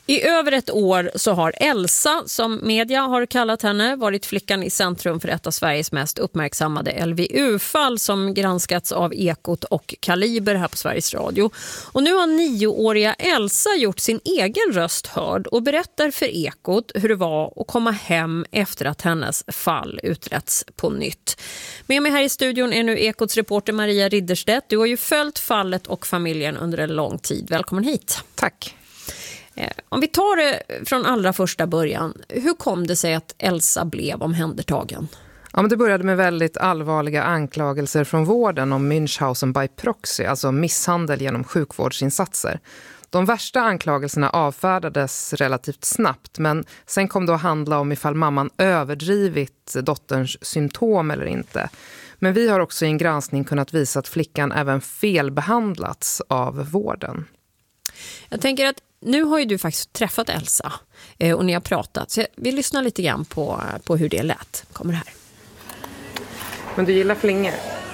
I över ett år så har Elsa, som media har kallat henne, varit flickan i centrum för ett av Sveriges mest uppmärksammade LVU-fall som granskats av Ekot och Kaliber här på Sveriges Radio. Och nu har 9-åriga Elsa gjort sin egen röst hörd och berättar för Ekot hur det var att komma hem efter att hennes fall uträtts på nytt. Med mig här i studion är nu Ekots reporter Maria Ridderstedt. Du har ju följt fallet och familjen under en lång tid. Välkommen hit. Tack. Om vi tar det från allra första början, hur kom det sig att Elsa blev omhändertagen? Ja, men det började med väldigt allvarliga anklagelser från vården om Münchhausen by proxy, alltså misshandel genom sjukvårdsinsatser. De värsta anklagelserna avfärdades relativt snabbt, men sen kom det att handla om ifall mamman överdrivit dotterns symptom eller inte. Men vi har också i en granskning kunnat visa att flickan även felbehandlats av vården. Jag tänker att nu har ju du faktiskt träffat Elsa och ni har pratat. Så vi lyssnar lite grann på hur det lät. Kommer här. Men du gillar flingor?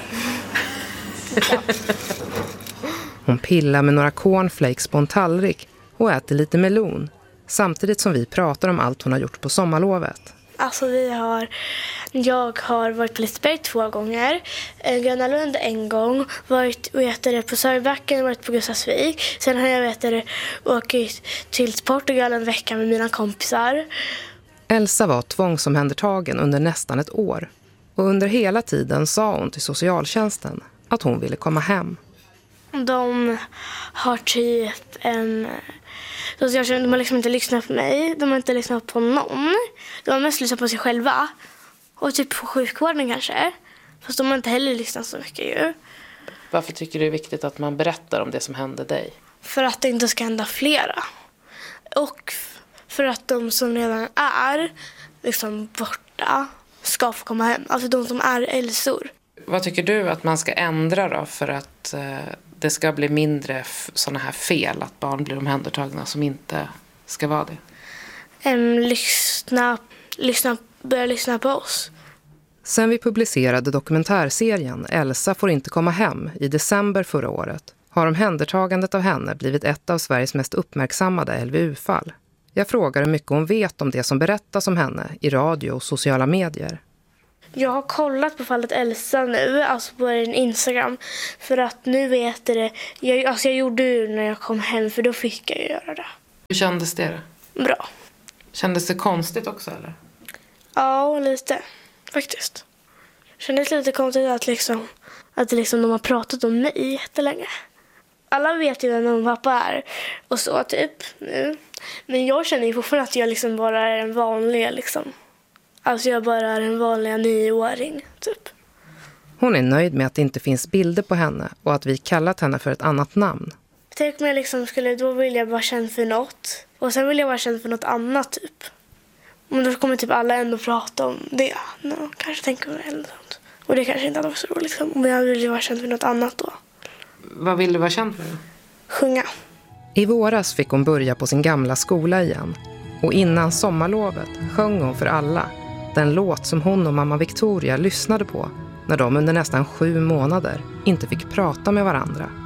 Hon pillar med några cornflakes på en tallrik och äter lite melon. Samtidigt som vi pratar om allt hon har gjort på sommarlovet. Alltså jag har varit på Liseberg 2 gånger, Gröna Lund 1 gång, varit på Sörbacken, varit på Gustavsvik. Sen har jag åkt till Portugal en vecka med mina kompisar. Elsa var tvångsomhändertagen under nästan ett år. Och under hela tiden sa hon till socialtjänsten att hon ville komma hem. De har de har liksom inte lyssnat på mig. De har inte lyssnat på någon. De har mest lyssnat på sig själva. Och typ på sjukvården kanske. Fast de har inte heller lyssnat så mycket ju. Varför tycker du det är viktigt att man berättar om det som hände dig? För att det inte ska hända flera. Och för att de som redan är liksom borta ska få komma hem. Alltså de som är Elsor. Vad tycker du att man ska ändra då för att det ska bli mindre sådana här fel, att barn blir omhändertagna som inte ska vara det? Börja lyssna på oss. Sen vi publicerade dokumentärserien Elsa får inte komma hem i december förra året har omhändertagandet av henne blivit ett av Sveriges mest uppmärksammade LVU-fall. Jag frågar hur mycket hon vet om det som berättas om henne i radio och sociala medier. Jag har kollat på fallet Elsa nu, alltså på en Instagram, för att nu vet det. Jag gjorde det när jag kom hem, för då fick jag göra det. Hur kändes det då? Bra. Kändes det konstigt också eller? Ja, lite faktiskt. Det kändes lite konstigt att de har pratat om mig jättelänge. Alla vet ju vem min pappa är och så typ nu. Men jag känner ju fortfarande att jag bara är en vanlig Alltså jag bara är en vanlig 9-åring, typ. Hon är nöjd med att det inte finns bilder på henne och att vi kallat henne för ett annat namn. Tänk om jag då vill jag vara känd för något. Och sen vill jag vara känd för något annat, typ. Men då kommer typ alla ändå prata om det. Kanske tänker man eller sånt. Och det kanske inte var så roligt, Men jag vill ju vara känd för något annat då. Vad vill du vara känd för? Sjunga. I våras fick hon börja på sin gamla skola igen. Och innan sommarlovet sjöng hon för alla den låt som hon och mamma Victoria lyssnade på när de under nästan 7 månader inte fick prata med varandra.